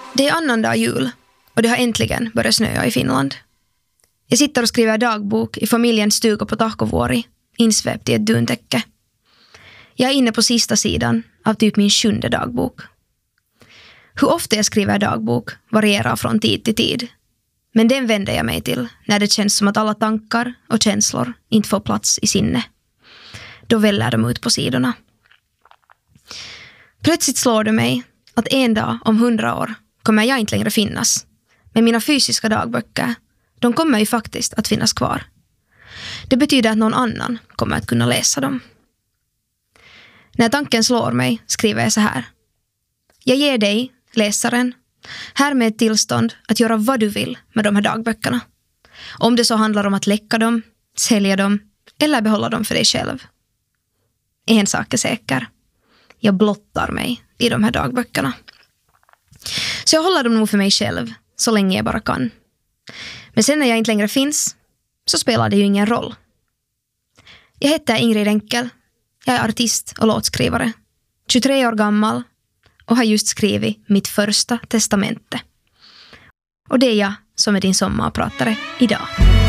Det är annandag jul och det har äntligen börjat snöa i Finland. Jag sitter och skriver dagbok i familjens stuga på Tahkovuori, insväpt i ett duntäcke. Jag är inne på sista sidan av typ min 7:e dagbok. Hur ofta jag skriver dagbok varierar från tid till tid. Men den vänder jag mig till när det känns som att alla tankar och känslor inte får plats i sinne. Då väller de ut på sidorna. Plötsligt slår det mig att en dag om 100 år kommer jag inte längre finnas. Men mina fysiska dagböcker, de kommer ju faktiskt att finnas kvar. Det betyder att någon annan kommer att kunna läsa dem. När tanken slår mig skriver jag så här. Jag ger dig, läsaren, härmed ett tillstånd att göra vad du vill med de här dagböckerna. Om det så handlar om att läcka dem, sälja dem eller behålla dem för dig själv. En sak är säker. Jag blottar mig i de här dagböckerna. Så jag håller dem nog för mig själv så länge jag bara kan. Men sen när jag inte längre finns så spelar det ju ingen roll. Jag heter Ingrid Enkel. Jag är artist och låtskrivare. 23 år gammal och har just skrivit mitt första testamente. Och det är jag som är din sommarpratare idag.